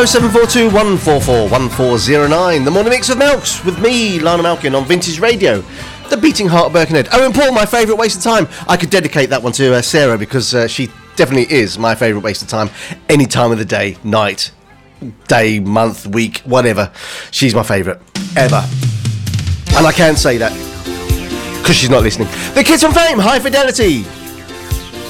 07421 144 1409. The Morning Mix of Melks with me, Lana Malkin, on Vintage Radio, the beating heart of Birkenhead. Owen Paul, my favourite waste of time. I could dedicate that one to Sarah because she definitely is my favourite waste of time. Any time of the day, night, day, month, week, whatever. She's my favourite ever. And I can say that because she's not listening. The Kids from Fame, High Fidelity.